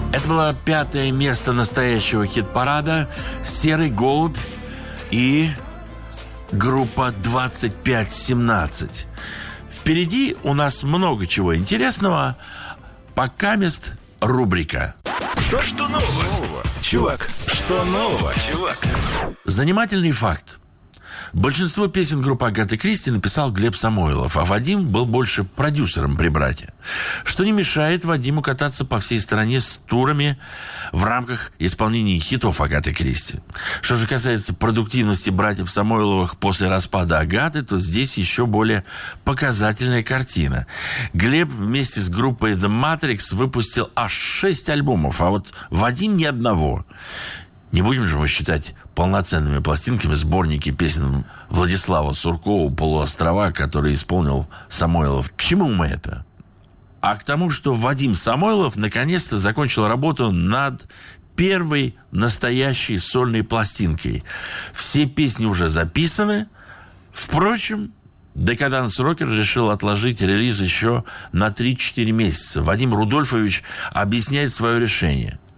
Это было 5-е место настоящего хит-парада. «Серый голубь» и группа 2517. Впереди у нас много чего интересного. Покамест рубрика. Что нового, чувак? Что нового, чувак? Занимательный факт. Большинство песен группы Агаты Кристи написал Глеб Самойлов, а Вадим был больше продюсером при брате. Что не мешает Вадиму кататься по всей стране с турами в рамках исполнения хитов Агаты Кристи. Что же касается продуктивности братьев Самойловых после распада Агаты, то здесь еще более показательная картина. Глеб вместе с группой The Matrix выпустил аж 6 альбомов, а вот Вадим ни одного. Не будем же мы считать полноценными пластинками сборники песен Владислава Суркова «Полуострова», которые исполнил Самойлов. К чему мы это? А к тому, что Вадим Самойлов наконец-то закончил работу над первой настоящей сольной пластинкой. Все песни уже записаны. Впрочем, Декаданс Рокер решил отложить релиз еще на 3-4 месяца. Вадим Рудольфович объясняет свое решение.